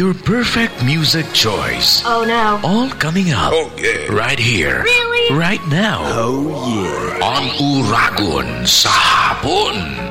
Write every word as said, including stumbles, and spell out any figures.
Your perfect music choice. Oh no. All coming up. Oh yeah. Right here. Really? Right now. Oh yeah. On Uragon Sahapon.